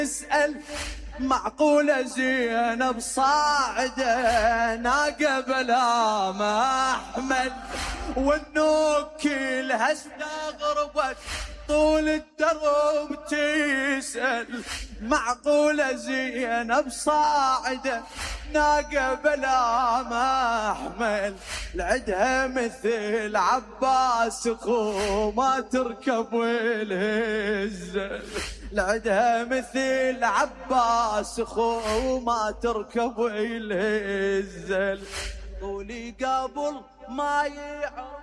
اسأل معقولة زينب صاعدة ناقة بلا محمل، والنوك كلها استغربت طول الدرب تسأل. معقولة زينب صاعدة ناقة بلا محمل، لعدها مثل عباس اخو ما تركب والهزل. لعدها مثل عباس اخو ما تركب والهزل. طولي قبل ما يعرف